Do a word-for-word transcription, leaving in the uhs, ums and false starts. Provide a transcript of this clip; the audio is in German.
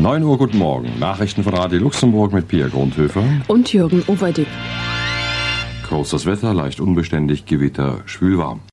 neun Uhr, guten Morgen. Nachrichten von Radio Luxemburg mit Pia Grundhöfer und Jürgen Overdick. Kurz das Wetter, leicht unbeständig, Gewitter, schwül warm.